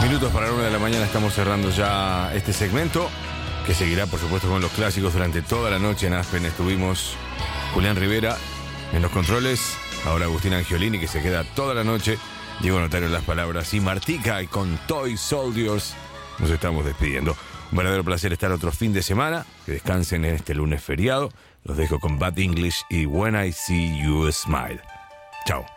Minutos para la 1 de la mañana, estamos cerrando ya este segmento, que seguirá, por supuesto, con los clásicos durante toda la noche. En Aspen estuvimos Julián Rivera en los controles, ahora Agustín Angiolini, que se queda toda la noche, Diego Notario en las palabras, y Martica, y con Toy Soldiers nos estamos despidiendo. Un verdadero placer estar otro fin de semana, que descansen en este lunes feriado. Los dejo con Bad English y When I See You Smile. Chao.